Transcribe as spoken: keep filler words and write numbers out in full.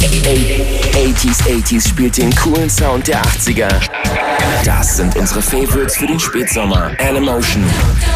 achtziger achtziger spielt den coolen Sound der achtziger. Das sind unsere Favorites für den Spätsommer. Animotion,